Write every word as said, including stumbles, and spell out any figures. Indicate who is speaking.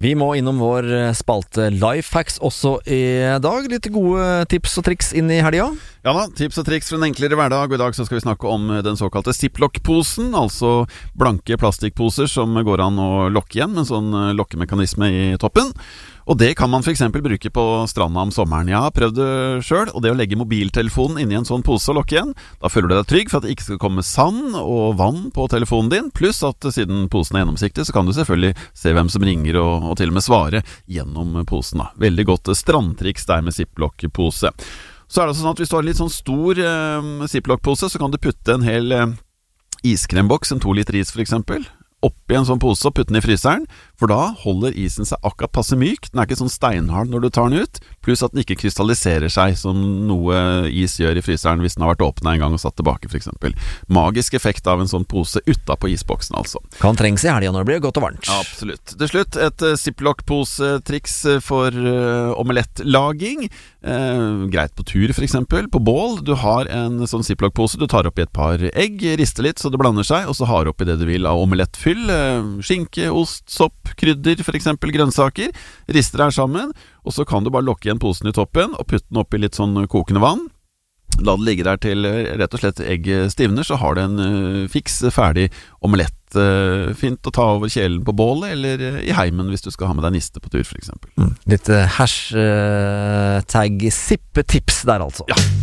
Speaker 1: Vi må innom vår spalte Lifehacks også i dag. Litt gode tips og triks inn i helga.
Speaker 2: Ja da, tips og triks for en enklere hverdag. Og i dag så skal vi snakke om den såkalte Ziploc-posen. Altså blanke plastikkposer som går an å lokke igjen med en sånn lokkemekanisme i toppen. Og det kan man for eksempel bruke på stranda om sommeren. Jeg har prøvd det selv, og det å legge mobiltelefonen inni en sånn pose og lokke igjen, da føler du deg trygg for at det ikke skal komme sand og vann på telefonen din. Pluss at siden posen er gjennomsiktig, så kan du selvfølgelig se hvem som ringer og, og til og med svare gjennom posen da. Veldig godt strandtriks der med Ziploc-pose. Så er det sånn at hvis du har en litt sånn stor eh, Ziploc-pose, så kan du putte en hel eh, iskremboks, en to liter is for eksempel, oppi en sånn pose og putte den i fryseren, for da holder isen seg akkurat passe myk. Den er ikke sånn steinhard når du tar den ut, pluss at den ikke krystalliserer seg som noe is gjør i fryseren hvis den har vært åpnet en gang og satt tilbake for eksempel. Magisk effekt av en sånn pose utenpå isboksen altså.
Speaker 1: Kan trengs i helgen når det blir godt og varmt.
Speaker 2: Ja, absolutt. Til slutt, et uh, Ziploc-pose-triks for uh, omelettslaging. Uh, greit på tur for eksempel, på bål. Du har en sånn Ziploc-pose, du tar oppi et par egg, rister litt så det blander seg, og så har oppi det du vil av omelettfyll. Skinke, ost, sopp, krydder, for eksempel grønnsaker. Rister her sammen, og så kan du bare lokke igjen posen i toppen og putte den opp i litt sånn kokende vann. La det ligge der til rett og slett egg stivner, så har du en uh, fiks, ferdig omelett. Uh, fint å ta over kjelen på bålet, eller uh, i heimen hvis du skal ha med deg niste på tur, for eksempel.
Speaker 1: Mm. Litt uh, hashtag-sippetips der altså.
Speaker 2: Ja.